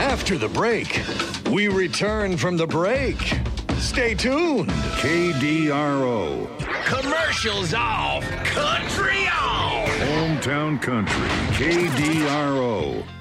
After the break, we return from the break. Stay tuned. KDRO. Commercials off. Country on. Hometown Country. KDRO.